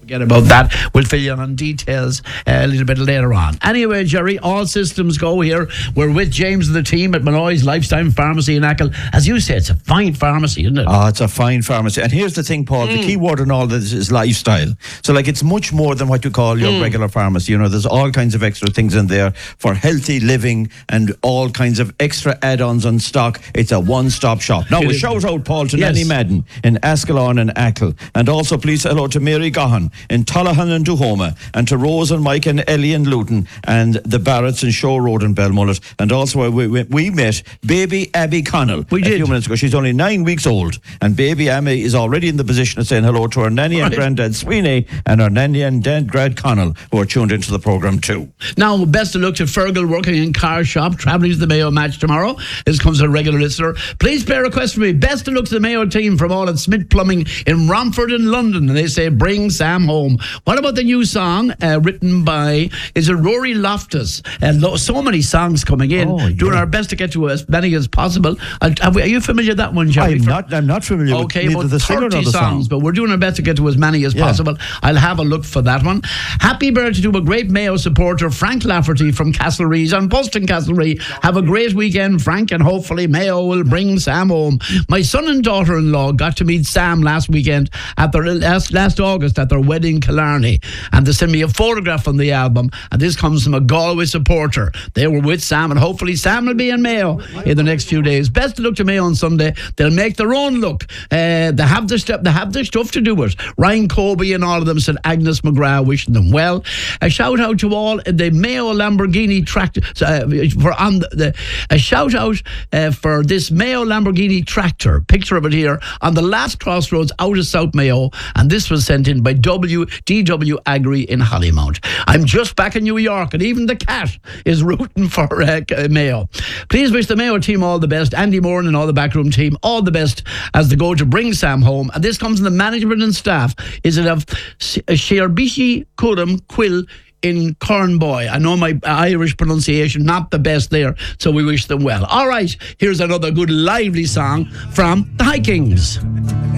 Forget about that. We'll fill you in on details a little bit later on. Anyway, Jerry, all systems go here. We're with James and the team at Malloy's Lifetime Pharmacy in Achill. As you say, it's a fine pharmacy, isn't it? Oh, it's a fine pharmacy. And here's the thing, Paul, the key word in all this is lifestyle. So, like, it's much more than what you call your regular pharmacy. You know, there's all kinds of extra things in there for healthy living and all kinds of extra add-ons on stock. It's a one-stop shop. Now, a shout out, Paul, to Nanny Madden in Ascalon and Achill. And also, please hello to Mary Gahan in Tullahan and Duhoma, and to Rose and Mike and Ellie in Luton, and the Barretts in Show Road in Belmullet. And also we met baby Abby Connell a few minutes ago. She's only 9 weeks old, and baby Abby is already in the position of saying hello to her nanny and granddad Sweeney, and her nanny and dad Grad Connell, who are tuned into the programme too. Now, best of luck to Fergal working in car shop, travelling to the Mayo match tomorrow. This comes a regular listener. Please play a request for me. Best of luck to the Mayo team from all at Smith Plumbing in Romford in London. And they say, bring Sam home. What about the new song written by, is it Rory Loftus? So many songs coming in. Doing our best to get to as many as possible. Are you familiar with that one, Jerry? I'm not familiar with either the singer or the songs, but we're doing our best to get to as many as possible. I'll have a look for that one. Happy birthday to a great Mayo supporter, Frank Lafferty from Castlereagh's on Poston Castlereagh. Have a great weekend, Frank, and hopefully Mayo will bring Sam home. My son and daughter-in-law got to meet Sam last weekend at their last August at their wedding in Killarney, and they sent me a photograph from the album, and this comes from a Galway supporter. They were with Sam, and hopefully Sam will be in Mayo in the next few days. Best of luck to Mayo on Sunday. They'll make their own look. They have the stuff to do it. Ryan Colby and all of them said Agnes McGrath wishing them well. A shout out to all the Mayo Lamborghini tractor a shout out for this Mayo Lamborghini tractor. Picture of it here on the last crossroads out of South Mayo, and this was sent in by DW Agri in Hollymount. I'm just back in New York, and even the cat is rooting for Mayo. Please wish the Mayo team all the best. Andy Moore and all the backroom team all the best as they go to bring Sam home. And this comes from the management and staff. Is it of Shearbishi Kuram Quill in Cornboy? I know my Irish pronunciation not the best there, so we wish them well. All right, here's another good lively song from the High Kings.